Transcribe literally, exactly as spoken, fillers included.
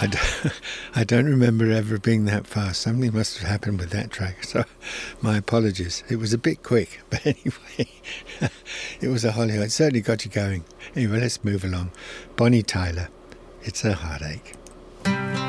I don't, I don't remember ever being that fast. Something must have happened with that track, so my apologies. It was a bit quick, but anyway, it was a Hollywood. It certainly got you going. Anyway, let's move along. Bonnie Tyler, It's a Heartache.